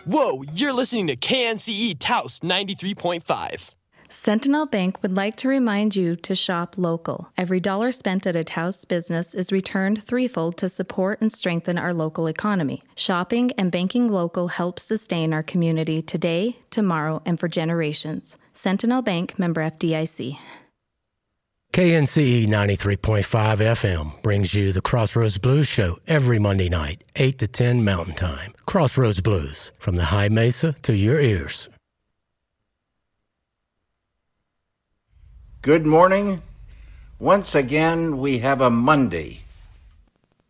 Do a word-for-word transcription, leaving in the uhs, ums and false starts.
Whoa, you're listening to K N C E Taos ninety-three point five. Sentinel Bank would like to remind you to shop local. Every dollar spent at a Taos business is returned threefold to support and strengthen our local economy. Shopping and banking local helps sustain our community today, tomorrow, and for generations. Sentinel Bank, member F D I C. K N C E ninety-three point five F M brings you the Crossroads Blues Show every Monday night, eight to ten Mountain Time. Crossroads Blues, from the high mesa to your ears. Good morning. Once again, we have a Monday